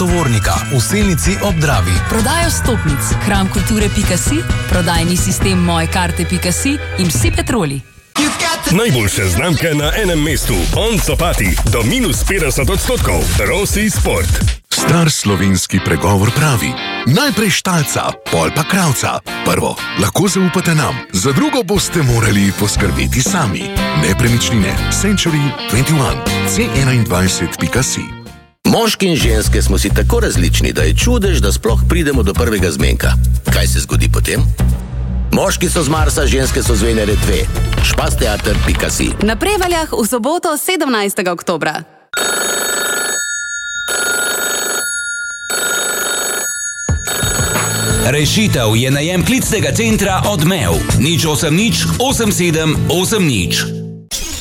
tovornika v Selnici ob Dravi. Prodajo stopnic, kramkulture.si, prodajni sistem mojekarte.si in vsi Petroli. Najboljše znamke na enem mestu. On Copati do -50%. Rossi Sport. Star slovenski pregovor pravi: najprej štalca, pol pa kravca. Prvo, lahko zaupate nam, za drugo boste morali poskrbeti sami. Nepremičnine Century 21, C21.si. Moški in ženske smo si tako različni, da je čudež, da sploh pridemo do prvega zmenka. Kaj se zgodi potem? Moški so z Marsa, ženske so z Venere 2. Špasteater.si. Na Prevaljah v soboto 17. oktobra. Rešitev je najem klicnega centra Odmev 080 87 80.